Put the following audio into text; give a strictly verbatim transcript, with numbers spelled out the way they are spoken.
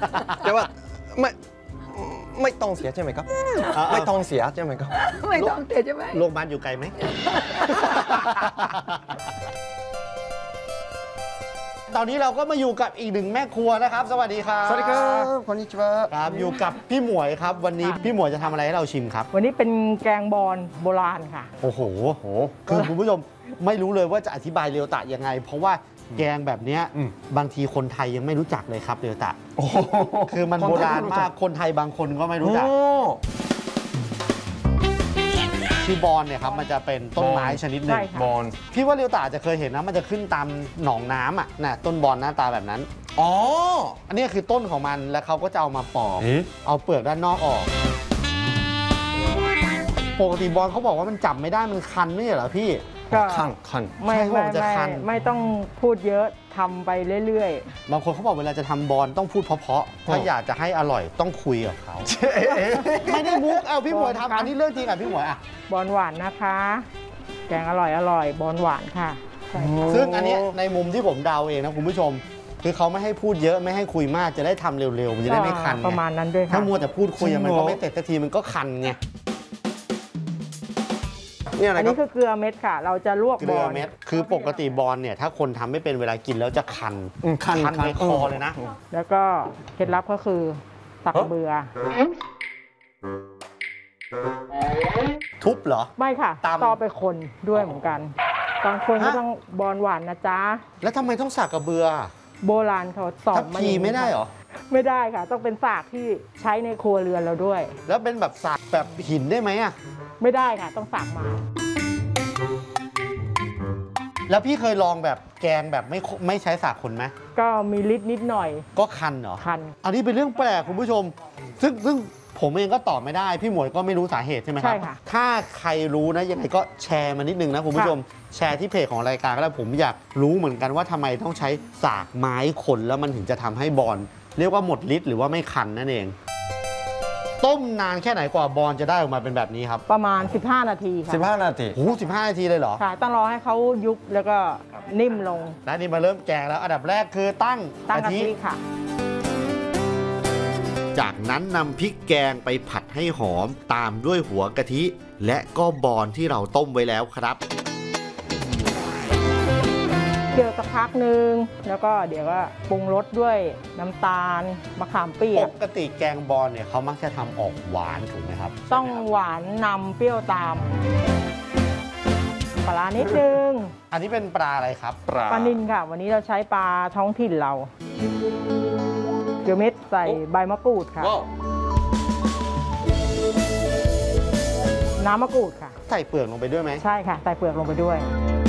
แต่ว่าไม่ไม่ต้องเสียใช่ไหมครับไม่ต้องเสียใช่ไหมครับไม่ต้องเสียใช่ไหมโรงพยาบาลอยู่ไกลไหม ตอนนี้เราก็มาอยู่กับอีกหนึ่งแม่ครัวนะครับ สวัสดีครับสวัสดีครับこんにちはครับอยู่กับพี่หมวยครับ วันนี้พี่หมวยจะทำอะไรให้เราชิมครับวันนี้เป็นแกงบอลโบราณค่ะโอ้โหคือคุณผู้ชมไม่รู้เลยว่าจะอธิบายเรียวตะยังไง เพราะว่าแกงแบบเนี้ยบางทีคนไทยยังไม่รู้จักเลยครับเรียวตะคือมันโบราณมากคนไทยบางคนก็ไม่รู้จักคือบอลเนี่ยครับมันจะเป็นต้นไม้ชนิดหนึ่งบอลพี่ว่าเรียวตาจะเคยเห็นนะมันจะขึ้นตามหนองน้ำอ่ะนะต้นบอลหน้าตาแบบนั้นอ๋ออันนี้คือต้นของมันแล้วเขาก็จะเอามาปอกเอาเปลือกด้านนอกออกปกติบอลเขาบอกว่ามันจับไม่ได้มันคันไม่ใช่เหรอพี่ก็คันคันไม่ไม่ไม่ไม่ต้องพูดเยอะทำไปเรื่อยๆบางคนเขาบอกเวลาจะทำบอลต้องพูดเพราะๆถ้าอยากจะให้อร่อยต้องคุยกับเขาไม่ได้มุกเอาพี่หมวยทำอันนี้เรื่องจริงอ่ะพี่หมวยอ่ะบอลหวานนะคะแกงอร่อยอร่อยบอลหวานค่ะซึ่งอันนี้ในมุมที่ผมเดาเองนะคุณผู้ชมคือเขาไม่ให้พูดเยอะไม่ให้คุยมากจะได้ทำเร็วๆมันจะได้ไม่คันประมาณนั้นด้วยค่ะถ้ามัวแต่พูดคุยมันก็ไม่เสร็จสักทีมันก็คันไงอันนี้คือเกลือเม็ดค่ะเราจะลวกบอลเม็ดคือปกติบอลเนี่ยถ้าคนทำไม่เป็นเวลากินแล้วจะคันคันในคอเลยนะแล้วก็เคล็ดลับก็คือสักเบือทุบเหรอไม่ค่ะต่อไปคนด้วยเหมือนกันบางคนก็ต้องบอลหวานนะจ๊ะแล้วทำไมต้องสักกระเบือโบราณเขาสอนมาอย่างนี้ไม่ได้หรอไม่ได้ค่ะต้องเป็นสากที่ใช้ในครัวเรือนเราด้วยแล้วเป็นแบบสากแบบหินได้ไหมอ่ะไม่ได้ค่ะต้องสากมาแล้วพี่เคยลองแบบแกงแบบไม่ไม่ใช้สากคนไหมก็มีฤทธิ์นิดหน่อยก็คันเหรอคันอันนี้เป็นเรื่องแปลกคุณผู้ชมซึ่งซึ่งผมเองก็ตอบไม่ได้พี่หมวยก็ไม่รู้สาเหตุใช่ไหมครับใช่ค่ะถ้าใครรู้นะยังไงก็แชร์มานิดนึงนะคุณผู้ชมแชร์ที่เพจของรายการก็ได้ผมอยากรู้เหมือนกันว่าทำไมต้องใช้สากไม้คนแล้วมันถึงจะทำให้บอลเรียกว่าหมดฤทธิ์หรือว่าไม่คันนั่นเองต้มนานแค่ไหนกว่าบอลจะได้ออกมาเป็นแบบนี้ครับประมาณสิบห้านาทีค่ะสิบห้านาทีโอ้สิบห้านาทีเลยเหรอค่ะต้องรอให้เขายุบแล้วก็นิ่มลงแล้วนี่มาเริ่มแกงแล้วอันดับแรกคือตั้งตั้งกะทิค่ะจากนั้นนำพริกแกงไปผัดให้หอมตามด้วยหัวกะทิและก็บอลที่เราต้มไว้แล้วครับเคี่ยวสักพักนึงแล้วก็เดี๋ยวก็ปรุงรสด้วยน้ำตาลมะขามเปียกปกติแกงบอลเนี่ยเขามักจะทำออกหวานถูกไหมครับต้องหวานนำเปรี้ยวตามปลานิดนึงอันนี้เป็นปลาอะไรครับปลาปลานิลค่ะวันนี้เราใช้ปลาท้องถิ่นเราเกลือเม็ดใส่ใบมะกรูดค่ะน้ำมะกรูดค่ะใส่เปลือกลงไปด้วยไหมใช่ค่ะใส่เปลือกลงไปด้วย